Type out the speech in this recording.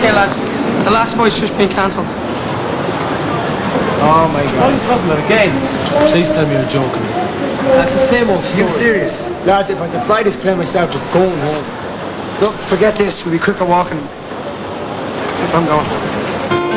Okay, lads. The last fight's just been cancelled. Oh my What God. are you talking about again? Please tell me you're joking. That's the same old story. You serious? Lads, if I had to fly this plane myself, we're going home. Look, forget this. We'll be quicker walking. I'm going.